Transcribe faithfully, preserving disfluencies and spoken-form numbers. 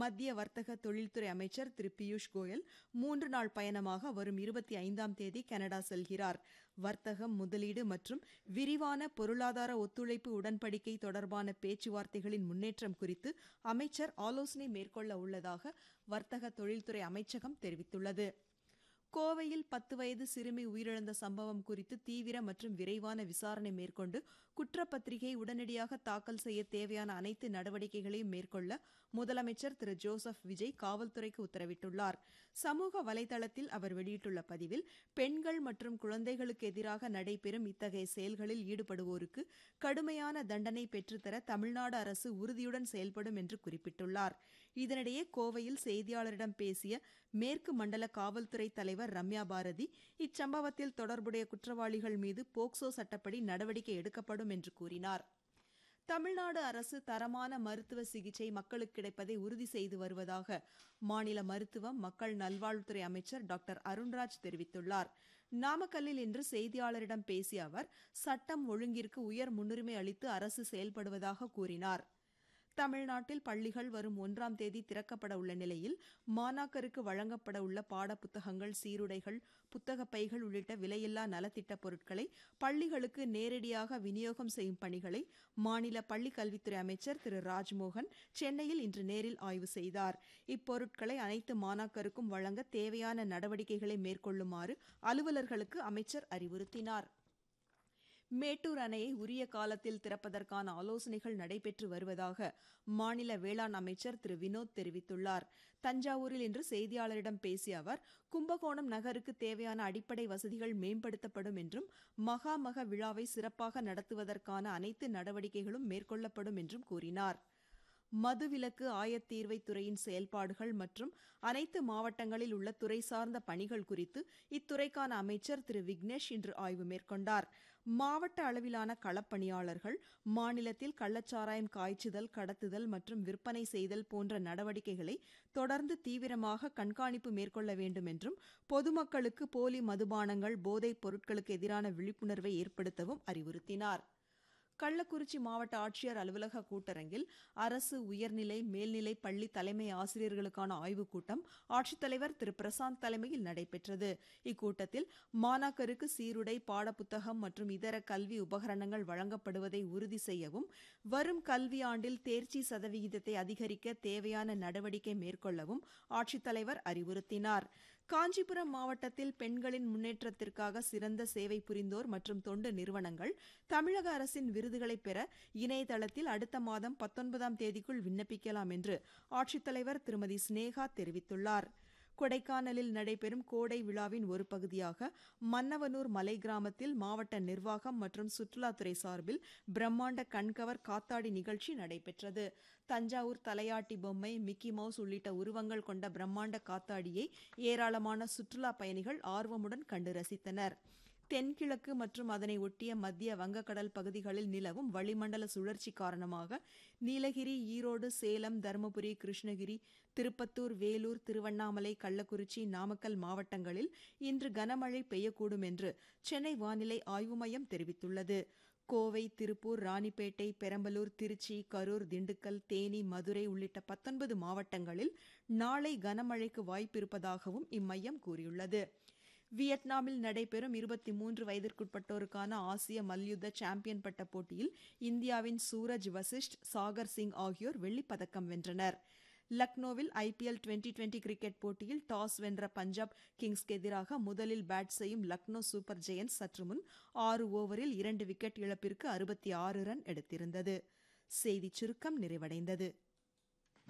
மத்திய வர்த்தக தொழில்துறை அமைச்சர் திரு பியூஷ் கோயல் மூன்று நாள் பயணமாக வரும் இருபத்தி ஐந்தாம் தேதி கனடா செல்கிறார். வர்த்தகம், முதலீடு மற்றும் விரிவான பொருளாதார ஒத்துழைப்பு உடன்படிக்கை தொடர்பான பேச்சுவார்த்தைகளின் முன்னேற்றம் குறித்து அமைச்சர் ஆலோசனை மேற்கொள்ள உள்ளதாக வர்த்தக தொழில்துறை அமைச்சகம் தெரிவித்துள்ளது. கோவையில் பத்து வயது சிறுமி உயிரிழந்த சம்பவம் குறித்து தீவிர மற்றும் விரைவான விசாரணை மேற்கொண்டு குற்றப்பத்திரிகை உடனடியாக தாக்கல் செய்ய தேவையான அனைத்து நடவடிக்கைகளையும் மேற்கொள்ள முதலமைச்சர் திரு ஜோசப் விஜய் காவல்துறைக்கு உத்தரவிட்டுள்ளார். சமூக வலைதளத்தில் அவர் வெளியிட்டுள்ள பதிவில், பெண்கள் மற்றும் குழந்தைகளுக்கு எதிராக நடைபெறும் இத்தகைய செயல்களில் ஈடுபடுவோருக்கு கடுமையான தண்டனை பெற்றுத்தர தமிழ்நாடு அரசு உறுதியுடன் செயல்படும் என்று குறிப்பிட்டுள்ளார். இதனிடையே கோவையில் செய்தியாளரிடம் பேசிய மேற்கு மண்டல காவல்துறை தலைவர் ரம்யா பாரதி, இச்சம்பவத்தில் தொடர்புடைய குற்றவாளிகள் மீது போக்சோ சட்டப்படி நடவடிக்கை எடுக்கப்படும் என்று கூறினார். தமிழ்நாடு அரசு தரமான மருத்துவ சிகிச்சை மக்களுக்கு கிடைப்பதை உறுதி செய்து வருவதாக மாநில மருத்துவம், மக்கள் நல்வாழ்வுத்துறை அமைச்சர் டாக்டர் அருண்ராஜ் தெரிவித்துள்ளார். நாமக்கல்லில் இன்று செய்தியாளரிடம் பேசிய அவர், சட்டம் ஒழுங்கிற்கு உயர் முன்னுரிமை அளித்து அரசு செயல்படுவதாக கூறினார். தமிழ்நாட்டில் பள்ளிகள் வரும் ஒன்றாம் தேதி திறக்கப்பட உள்ள நிலையில் மாணாக்கருக்கு வழங்கப்பட உள்ள பாடப்புத்தகங்கள், சீருடைகள், புத்தகப் பைகள் உள்ளிட்ட விலையில்லா நலத்திட்டப் பொருட்களை பள்ளிகளுக்கு நேரடியாக விநியோகம் செய்யும் பணிகளை மாநில பள்ளிக் கல்வித்துறை அமைச்சர் திரு ராஜ்மோகன் சென்னையில் இன்று நேரில் ஆய்வு செய்தார். இப்பொருட்களை அனைத்து மாணாக்கருக்கும் வழங்க தேவையான நடவடிக்கைகளை மேற்கொள்ளுமாறு அலுவலர்களுக்கு அமைச்சர் அறிவுறுத்தினார். மேட்டூர் அணையை உரிய காலத்தில் திறப்பதற்கான ஆலோசனைகள் நடைபெற்று வருவதாக மாநில வேளாண் அமைச்சர் திரு வினோத் தெரிவித்துள்ளார். தஞ்சாவூரில் இன்று செய்தியாளரிடம் பேசிய அவர், கும்பகோணம் நகருக்கு தேவையான அடிப்படை வசதிகள் மேம்படுத்தப்படும் என்றும் மகாமக விழாவை சிறப்பாக நடத்துவதற்கான அனைத்து நடவடிக்கைகளும் மேற்கொள்ளப்படும் என்றும் கூறினார். மதுவிலக்கு ஆயத்தீர்வை துறையின் செயல்பாடுகள் மற்றும் அனைத்து மாவட்டங்களில் உள்ள துறை சார்ந்த பணிகள் குறித்து இத்துறைக்கான அமைச்சர் திரு விக்னேஷ் இன்று ஆய்வு மேற்கொண்டார். மாவட்ட அளவிலான களப்பணியாளர்கள் மாநிலத்தில் கள்ளச்சாராயம் காய்ச்சுதல், கடத்துதல் மற்றும் விற்பனை செய்தல் போன்ற நடவடிக்கைகளை தொடர்ந்து தீவிரமாக கண்காணிப்பு மேற்கொள்ள வேண்டும் என்றும் பொதுமக்களுக்கு போலி மதுபானங்கள், போதைப் பொருட்களுக்கு எதிரான விழிப்புணர்வை ஏற்படுத்தவும் அறிவுறுத்தினார். கள்ளக்குறிச்சி மாவட்ட ஆட்சியர் அலுவலக கூட்டரங்கில் அரசு உயர்நிலை, மேல்நிலை பள்ளி தலைமை ஆசிரியர்களுக்கான ஆய்வுக் கூட்டம் ஆட்சித்தலைவர் திரு பிரசாந்த் தலைமையில் நடைபெற்றது. இக்கூட்டத்தில் மாணாக்கருக்கு சீருடை, பாடப்புத்தகம் மற்றும் இதர கல்வி உபகரணங்கள் வழங்கப்படுவதை உறுதி செய்யவும், வரும் கல்வியாண்டில் தேர்ச்சி சதவிகிதத்தை அதிகரிக்க தேவையான நடவடிக்கை மேற்கொள்ளவும் ஆட்சித்தலைவர் அறிவுறுத்தினார். காஞ்சிபுரம் மாவட்டத்தில் பெண்களின் முன்னேற்றத்திற்காக சிறந்த சேவை புரிந்தோர் மற்றும் தொண்டு நிறுவனங்கள் தமிழக அரசின் விருதுகளை பெற இணையதளத்தில் அடுத்த மாதம் பத்தொன்பதாம் தேதிக்குள் விண்ணப்பிக்கலாம் என்று ஆட்சித்தலைவர் திருமதி ஸ்னேகா தெரிவித்துள்ளார். கொடைக்கானலில் நடைபெறும் கோடை விழாவின் ஒரு பகுதியாக மன்னவனூர் மலை கிராமத்தில் மாவட்ட நிர்வாகம் மற்றும் சுற்றுலாத்துறை சார்பில் பிரம்மாண்ட கண்கவர் காத்தாடி நிகழ்ச்சி நடைபெற்றது. தஞ்சாவூர் தலையாட்டி பொம்மை, மிக்கி மவுஸ் உள்ளிட்ட உருவங்கள் கொண்ட பிரம்மாண்ட காத்தாடியை ஏராளமான சுற்றுலா பயணிகள் ஆர்வமுடன் கண்டு ரசித்தனர். தென்கிழக்கு மற்றும் அதனை ஒட்டிய மத்திய வங்கக்கடல் பகுதிகளில் நிலவும் வளிமண்டல சுழற்சி காரணமாக நீலகிரி, ஈரோடு, சேலம், தருமபுரி, கிருஷ்ணகிரி, திருப்பத்தூர், வேலூர், திருவண்ணாமலை, கள்ளக்குறிச்சி, நாமக்கல் மாவட்டங்களில் இன்று கனமழை பெய்யக்கூடும் என்று சென்னை வானிலை ஆய்வு மையம் தெரிவித்துள்ளது. கோவை, திருப்பூர், ராணிப்பேட்டை, பெரம்பலூர், திருச்சி, கரூர், திண்டுக்கல், தேனி, மதுரை உள்ளிட்ட பத்தொன்பது மாவட்டங்களில் நாளை கனமழைக்கு வாய்ப்பிருப்பதாகவும் இம்மையம் கூறியுள்ளது. வியட்நாமில் நடைபெறும் இருபத்தி மூன்று வயதிற்குட்பட்டோருக்கான ஆசிய மல்யுத்த சாம்பியன் பட்ட போட்டியில் இந்தியாவின் சூரஜ் வசிஷ்ட், சாகர் சிங் ஆகியோர் வெள்ளிப்பதக்கம் வென்றனர். லக்னோவில் ஐபிஎல் டுவெண்டி டுவெண்டி கிரிக்கெட் போட்டியில் டாஸ் வென்ற பஞ்சாப் கிங்ஸ்க்கு எதிராக முதலில் பேட் செய்யும் லக்னோ சூப்பர் ஜெயன்ட்ஸ் சற்று முன் ஆறு ஓவரில் இரண்டு விக்கெட் இழப்பிற்கு அறுபத்தி ஆறு ரன் எடுத்திருந்தது. செய்திச் சுருக்கம் நிறைவடைந்தது.